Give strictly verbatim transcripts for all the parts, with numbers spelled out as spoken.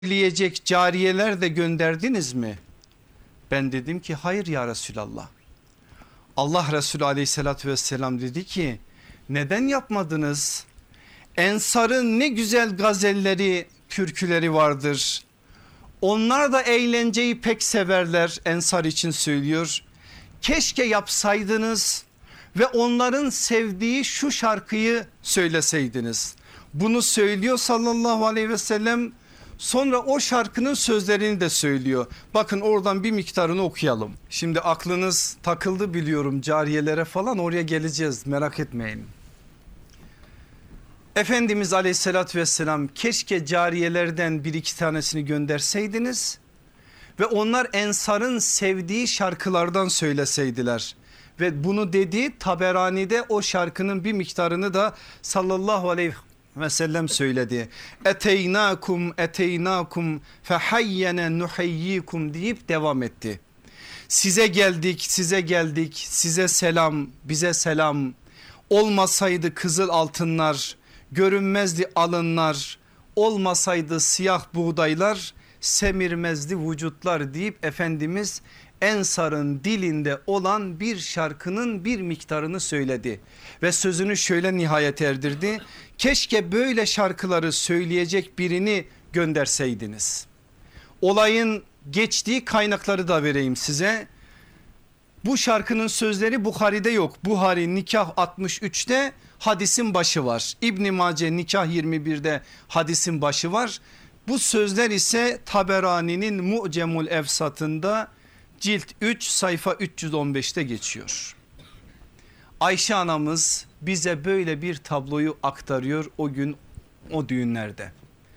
söyleyecek cariyeler de gönderdiniz mi? Ben dedim ki hayır ya Resulallah. Allah Resulü aleyhissalatü vesselam dedi ki neden yapmadınız? Ensar'ın ne güzel gazelleri, türküleri vardır. Onlar da eğlenceyi pek severler, Ensar için söylüyor. Keşke yapsaydınız ve onların sevdiği şu şarkıyı söyleseydiniz. Bunu söylüyor sallallahu aleyhi ve sellem. Sonra o şarkının sözlerini de söylüyor. Bakın oradan bir miktarını okuyalım. Şimdi aklınız takıldı biliyorum cariyelere falan, oraya geleceğiz, merak etmeyin. Efendimiz aleyhissalatü vesselam keşke cariyelerden bir iki tanesini gönderseydiniz ve onlar Ensar'ın sevdiği şarkılardan söyleseydiler. Ve bunu dedi, Taberani'de o şarkının bir miktarını da sallallahu aleyhi ve sellem söyledi. Eteynakum eteynakum fehayyene nuhayyikum deyip devam etti. Size geldik, size geldik, size selam, bize selam. Olmasaydı kızıl altınlar, görünmezdi alınlar, olmasaydı siyah buğdaylar, semirmezdi vücutlar deyip Efendimiz Ensar'ın dilinde olan bir şarkının bir miktarını söyledi ve sözünü şöyle nihayet erdirdi. Keşke böyle şarkıları söyleyecek birini gönderseydiniz. Olayın geçtiği kaynakları da vereyim size. Bu şarkının sözleri Buhari'de yok. Buhari nikah altmış üçte hadisin başı var. İbn Mace nikah yirmi birde hadisin başı var. Bu sözler ise Taberani'nin Mu'cemul Efsat'ında cilt üç sayfa üç yüz on beşte geçiyor. Ayşe anamız bize böyle bir tabloyu aktarıyor o gün, o düğünlerde.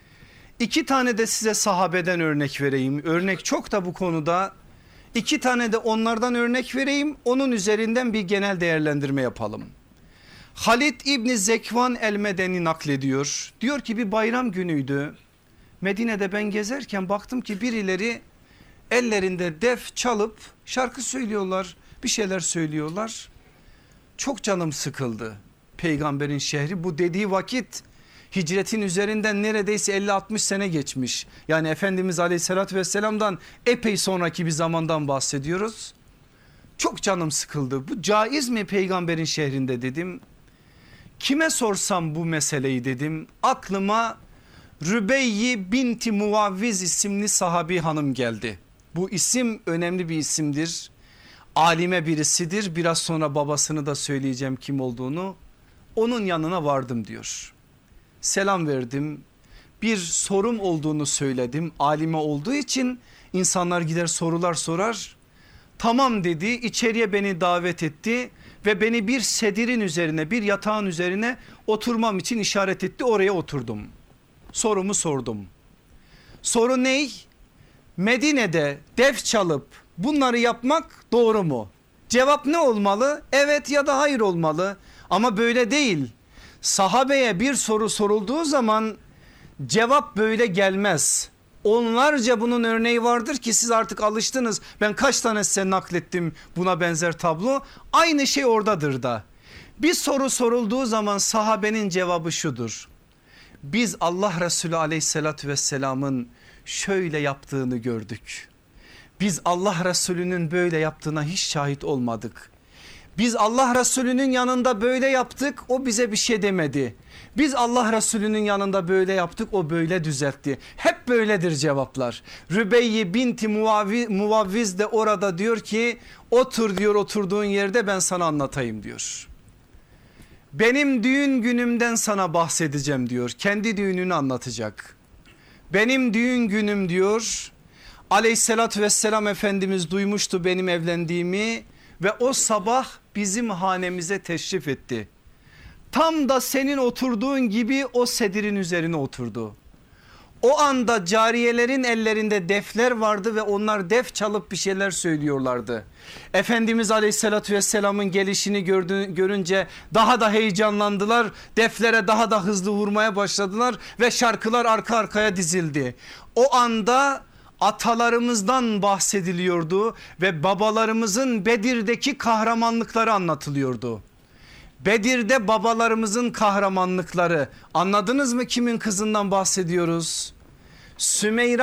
İki tane de size sahabeden örnek vereyim. Örnek çok da bu konuda. İki tane de onlardan örnek vereyim. Onun üzerinden bir genel değerlendirme yapalım. Halid İbni Zekvan el-Medeni naklediyor. Diyor ki bir bayram günüydü. Medine'de ben gezerken baktım ki birileri ellerinde def çalıp şarkı söylüyorlar, bir şeyler söylüyorlar. Çok canım sıkıldı. Peygamberin şehri, bu dediği vakit hicretin üzerinden neredeyse elli altmış sene geçmiş. Yani Efendimiz aleyhissalatü vesselam'dan epey sonraki bir zamandan bahsediyoruz. Çok canım sıkıldı. Bu caiz mi peygamberin şehrinde dedim. Kime sorsam bu meseleyi dedim. Aklıma Rübeyyi binti Muvavviz isimli sahabi hanım geldi. Bu isim önemli bir isimdir. Alime birisidir. Biraz sonra babasını da söyleyeceğim kim olduğunu. Onun yanına vardım diyor. Selam verdim. Bir sorum olduğunu söyledim. Alime olduğu için insanlar gider sorular sorar. Tamam dedi, içeriye beni davet etti ve beni bir sedirin üzerine, bir yatağın üzerine oturmam için işaret etti. Oraya oturdum. Sorumu sordum. Soru ney? Medine'de def çalıp bunları yapmak doğru mu? Cevap ne olmalı? Evet ya da hayır olmalı. Ama böyle değil. Sahabeye bir soru sorulduğu zaman cevap böyle gelmez. Onlarca bunun örneği vardır ki siz artık alıştınız. Ben kaç tane size naklettim buna benzer tablo. Aynı şey oradadır da. Bir soru sorulduğu zaman sahabenin cevabı şudur. Biz Allah Resulü aleyhissalatü vesselamın şöyle yaptığını gördük. Biz Allah Resulü'nün böyle yaptığına hiç şahit olmadık. Biz Allah Resulü'nün yanında böyle yaptık, o bize bir şey demedi. Biz Allah Resulü'nün yanında böyle yaptık, o böyle düzeltti. Hep böyledir cevaplar. Rübeyyi binti Muvavviz de orada diyor ki otur diyor, oturduğun yerde ben sana anlatayım diyor. Benim düğün günümden sana bahsedeceğim diyor. Kendi düğününü anlatacak. Benim düğün günüm diyor. Aleyhissalatü vesselam Efendimiz duymuştu benim evlendiğimi ve o sabah bizim hanemize teşrif etti. Tam da senin oturduğun gibi o sedirin üzerine oturdu. O anda cariyelerin ellerinde defler vardı ve onlar def çalıp bir şeyler söylüyorlardı. Efendimiz aleyhissalatü vesselamın gelişini gördü, görünce daha da heyecanlandılar. Deflere daha da hızlı vurmaya başladılar ve şarkılar arka arkaya dizildi. O anda atalarımızdan bahsediliyordu ve babalarımızın Bedir'deki kahramanlıkları anlatılıyordu. Bedir'de babalarımızın kahramanlıkları, anladınız mı kimin kızından bahsediyoruz? Sümeyra